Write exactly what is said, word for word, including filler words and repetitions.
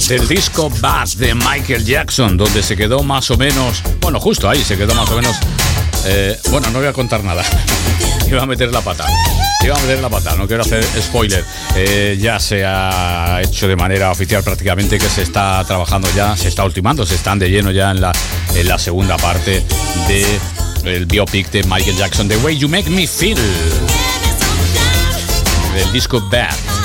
del disco Bad de Michael Jackson, donde se quedó más o menos, bueno, justo ahí se quedó más o menos. Eh, bueno, no voy a contar nada. Iba a meter la pata. Iba a meter la pata, no quiero hacer spoiler. Eh, ya se ha hecho de manera oficial prácticamente que se está trabajando ya, se está ultimando, se están de lleno ya en la, en la segunda parte del biopic de Michael Jackson, The Way You Make Me Feel, del disco Bad.